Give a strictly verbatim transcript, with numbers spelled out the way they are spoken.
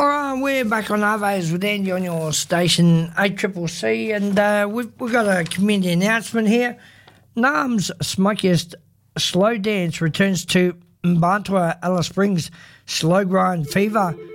All right, we're back on Arvos with Andy on your station, A C C C, and uh, we've, we've got a community announcement here. Naarm's Smokiest Slow Dance returns to Mbantua Alice Springs Slow Grind Fever